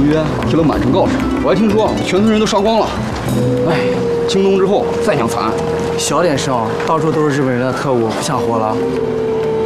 约提了满城告示，我还听说全村人都杀光了。哎，清东之后再想惨。 小点声，到处都是日本人的特务，不想活了。